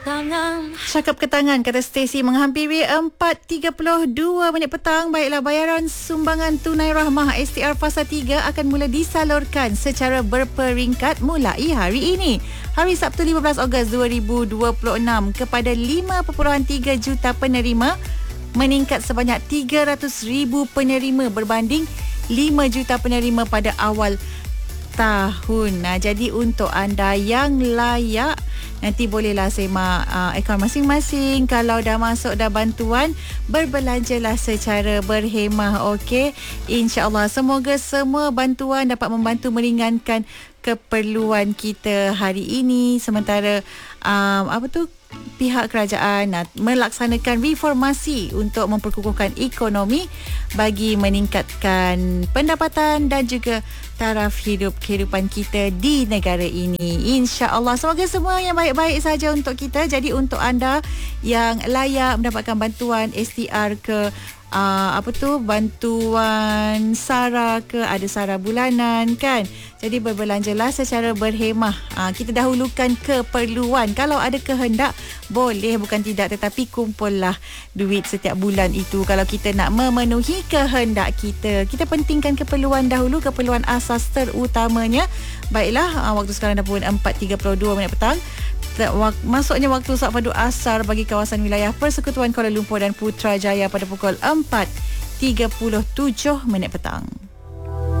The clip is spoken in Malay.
Cakap ke tangan, kata Stacey, menghampiri 4.32 minit petang. Baiklah, bayaran sumbangan tunai rahmah STR Fasa 3 akan mula disalurkan secara berperingkat mulai hari ini, hari Sabtu 15 Ogos 2026 kepada 5.3 juta penerima, meningkat sebanyak 300,000 penerima berbanding 5 juta penerima pada awal tahun. Jadi untuk anda yang layak, nanti bolehlah semak akaun masing-masing. Kalau dah masuk dah bantuan, berbelanjalah secara berhemah. Okey, insya-Allah semoga semua bantuan dapat membantu meringankan keperluan kita hari ini. Sementara pihak kerajaan melaksanakan reformasi untuk memperkukuhkan ekonomi bagi meningkatkan pendapatan dan juga taraf hidup kehidupan kita di negara ini. InsyaAllah semoga semua yang baik-baik saja untuk kita. Jadi untuk anda yang layak mendapatkan bantuan STR ke bantuan SARA ke, ada SARA bulanan kan. Jadi berbelanjalah secara berhemah. Kita dahulukan keperluan. Kalau ada kehendak, boleh, bukan tidak, tetapi kumpullah duit setiap bulan itu. Kalau kita nak memenuhi kehendak kita, kita pentingkan keperluan dahulu, keperluan asas terutamanya. Baiklah, waktu sekarang dah pun 4.32 minit petang. Masuknya waktu solat fardu asar bagi kawasan wilayah Persekutuan Kuala Lumpur dan Putrajaya pada pukul 4.37 minit petang.